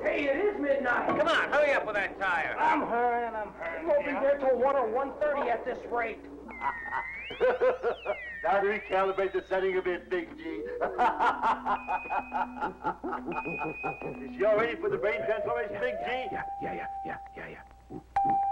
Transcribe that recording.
Hey, it is midnight. Come on, hurry up with that tire. I'm hurrying. Won't be there till 1 or 1:30 at this rate. Now to recalibrate the setting a bit, Big G. Is she all ready for the brain transformation, Big G? Yeah.